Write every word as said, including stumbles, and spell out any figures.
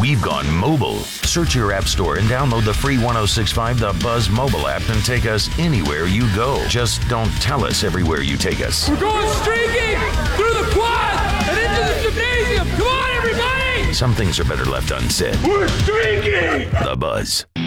we've gone mobile. Search your app store and download the free one oh six point five The Buzz mobile app and take us anywhere you go. Just don't tell us everywhere you take us. We're going streaking through the quad and into the gymnasium. Come on, everybody! Some things are better left unsaid. We're streaking! The Buzz.